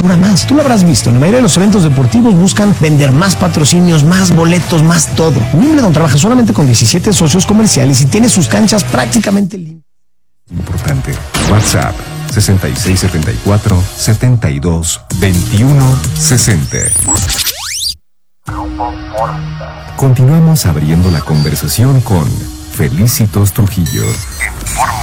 factura más. Tú lo habrás visto, la mayoría de los eventos deportivos buscan vender más patrocinios, más boletos, más todo. Wimbledon trabaja solamente con 17 socios comerciales y tiene sus canchas prácticamente limpias. Importante. WhatsApp 6674-722160. Continuamos abriendo la conversación con Felicitos Trujillo.